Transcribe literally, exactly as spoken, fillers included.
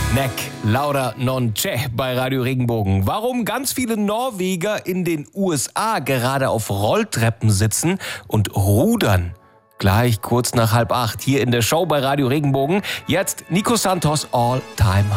Neck, Lauda non c'è bei Radio Regenbogen. Warum ganz viele Norweger in den U S A gerade auf Rolltreppen sitzen und rudern? Gleich kurz nach halb acht hier in der Show bei Radio Regenbogen. Jetzt Nico Santos All Time